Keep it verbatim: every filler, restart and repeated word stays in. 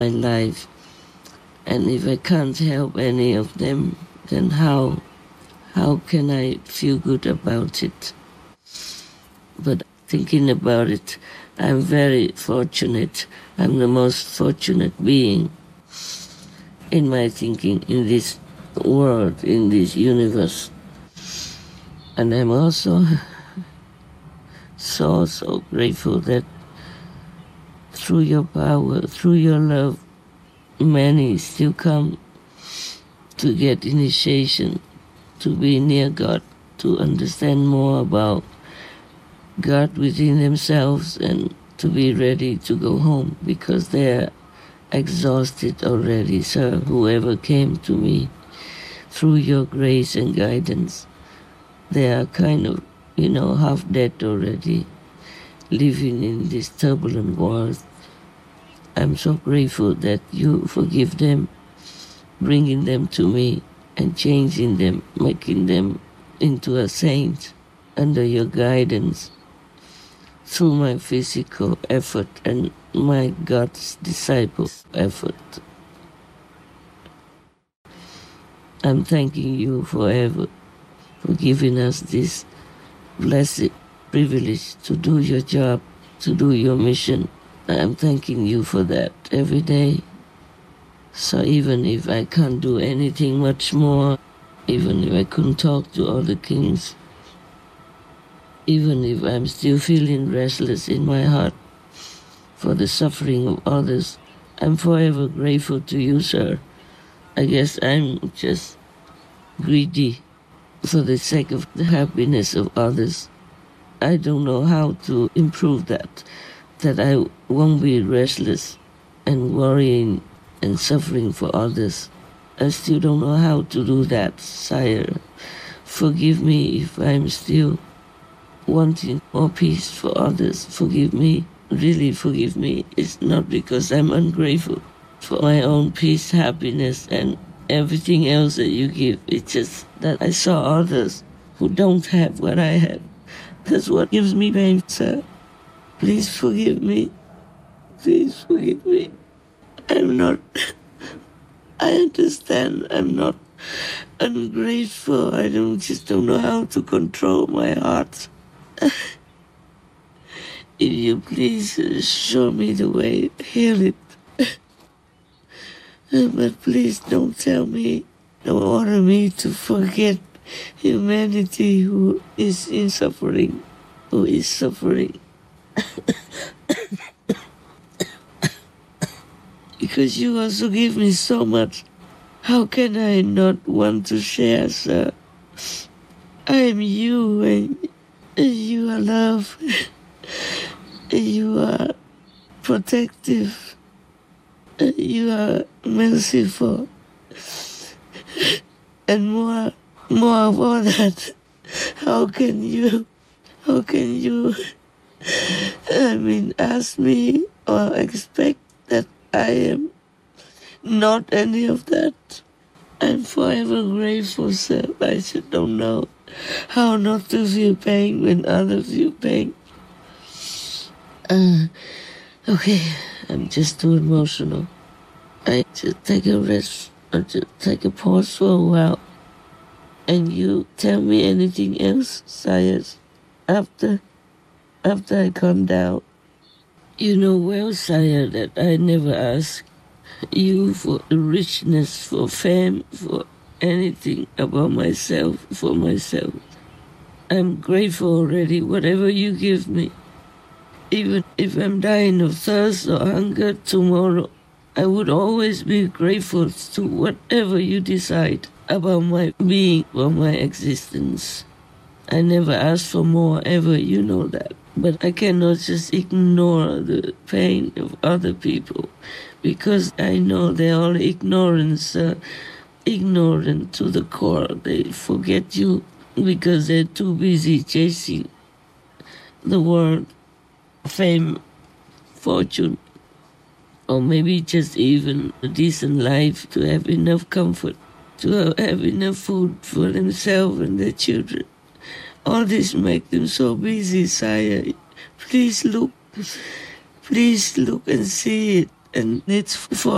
my life. And if I can't help any of them, then how, how can I feel good about it? But thinking about it, I'm very fortunate. I'm the most fortunate being in my thinking, in this world, in this universe. And I'm also so, so grateful that through your power, through your love, many still come to get initiation, to be near God, to understand more about God within themselves, and to be ready to go home because they're exhausted already. So whoever came to me through your grace and guidance, they are kind of, you know, half dead already, living in this turbulent world. I'm so grateful that you forgive them, bringing them to me and changing them, making them into a saint under your guidance through my physical effort and my God's disciples' effort. I'm thanking you forever for giving us this blessed privilege to do your job, to do your mission. I'm thanking you for that every day. So even if I can't do anything much more, even if I couldn't talk to all the kings, even if I'm still feeling restless in my heart for the suffering of others, I'm forever grateful to you, sir. I guess I'm just greedy for the sake of the happiness of others. I don't know how to improve that, that I won't be restless and worrying and suffering for others. I still don't know how to do that, sire. Forgive me if I'm still wanting more peace for others. Forgive me, really forgive me. It's not because I'm ungrateful for my own peace, happiness, and everything else that you give. It's just that I saw others who don't have what I have. That's what gives me pain, sir. Please forgive me. Please forgive me. I'm not... I understand I'm not ungrateful. I don't just don't know how to control my heart. If you please uh, show me the way, heal it. But please don't tell me, don't order me to forget humanity who is in suffering, who is suffering. Because you also give me so much. How can I not want to share, sir? I am you, and you are love. You are protective. You are merciful. And more, more of all that, how can you, how can you, I mean, ask me or expect that I am not any of that? I'm forever grateful, sir. I just don't know how not to feel pain when others feel pain. Uh, okay, I'm just too emotional. I just take a rest, or just take a pause for a while. And you tell me anything else, sire, after, after I calm down. You know well, sire, that I never ask you for richness, for fame, for anything about myself, for myself. I'm grateful already, whatever you give me. Even if I'm dying of thirst or hunger tomorrow, I would always be grateful to whatever you decide about my being or my existence. I never ask for more ever, you know that. But I cannot just ignore the pain of other people because I know they're all ignorance, uh, ignorant to the core. They forget you because they're too busy chasing the world, fame, fortune, or maybe just even a decent life to have enough comfort, to have enough food for themselves and their children. All this makes them so busy, sire. Please look, please look and see it. And it's for